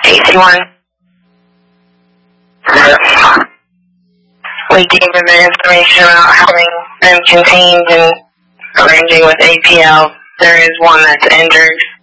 AC1. Yes. We gave them the information about having them contained and arranging with APL. There is one that's injured.